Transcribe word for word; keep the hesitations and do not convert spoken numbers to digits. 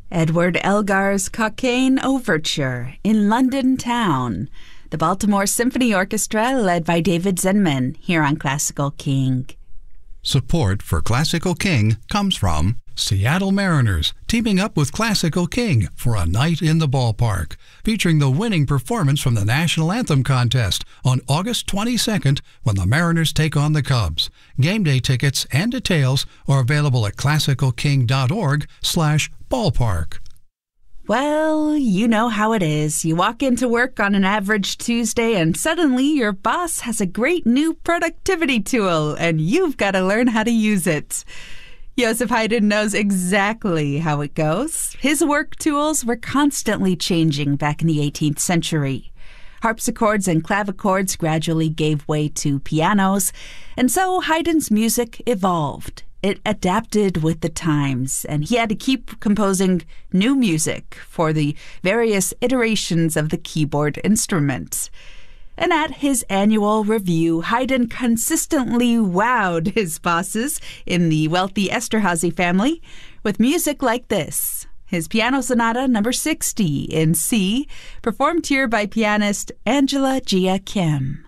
Edward Elgar's Cockaigne Overture in London Town. The Baltimore Symphony Orchestra led by David Zenman here on Classical King. Support for Classical King comes from Seattle Mariners, teaming up with Classical King for a night in the ballpark, featuring the winning performance from the National Anthem contest on August twenty-second when the Mariners take on the Cubs. Game day tickets and details are available at classicalking.org slash ballpark. Well, you know how it is. You walk into work on an average Tuesday and suddenly your boss has a great new productivity tool and you've got to learn how to use it. Joseph Haydn knows exactly how it goes. His work tools were constantly changing back in the eighteenth century. Harpsichords and clavichords gradually gave way to pianos, and so Haydn's music evolved. It adapted with the times, and he had to keep composing new music for the various iterations of the keyboard instrument. And at his annual review, Haydn consistently wowed his bosses in the wealthy Esterházy family with music like this. His Piano Sonata number sixty in C, performed here by pianist Angela Gia Kim.